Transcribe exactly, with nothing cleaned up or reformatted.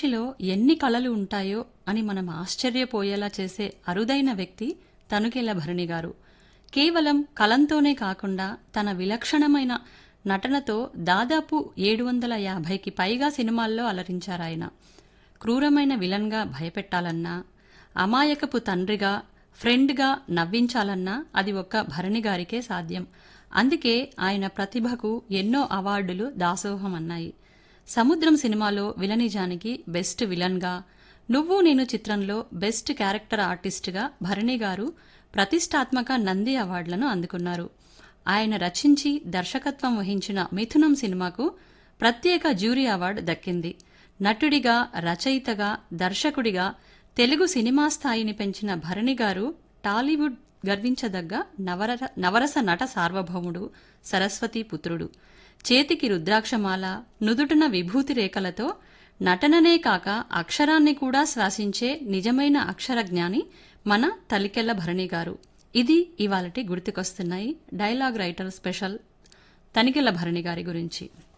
మనిషిలో ఎన్ని కళలు ఉంటాయో అని మనం ఆశ్చర్యపోయేలా చేసే అరుదైన వ్యక్తి తనుకెళ్ల భరణి గారు. కేవలం కలంతోనే కాకుండా తన విలక్షణమైన నటనతో దాదాపు ఏడు వందల యాభైకి పైగా సినిమాల్లో అలరించారాయన. క్రూరమైన విలన్గా భయపెట్టాలన్నా, అమాయకపు తండ్రిగా, ఫ్రెండ్గా నవ్వించాలన్నా అది ఒక్క భరణి గారికే సాధ్యం. అందుకే ఆయన ప్రతిభకు ఎన్నో అవార్డులు దాసోహమన్నాయి. సముద్రం సినిమాలో విలనిజానికి బెస్ట్ విలన్గా, నువ్వు నేను చిత్రంలో బెస్ట్ క్యారెక్టర్ ఆర్టిస్టుగా భరణి గారు ప్రతిష్టాత్మక నంది అవార్డులను అందుకున్నారు. ఆయన రచించి దర్శకత్వం వహించిన మిథునం సినిమాకు ప్రత్యేక జ్యూరీ అవార్డు దక్కింది. నటుడిగా, రచయితగా, దర్శకుడిగా తెలుగు సినిమా స్థాయిని పెంచిన భరణి గారు టాలీవుడ్ గర్వించదగ్గ నవర నవరస నట సార్వభౌముడు, సరస్వతీ పుత్రుడు. చేతికి రుద్రాక్షమాల, నుదుటిన విభూతి రేఖలతో నటననే కాక అక్షరాన్ని కూడా శ్వాసించే నిజమైన అక్షరజ్ఞాని మన తలికెళ్ల భరణి గారు. ఇది ఇవాళటి గుర్తుకొస్తున్నాయి dialogue writer special Tanikella Bharani గారి గురించి.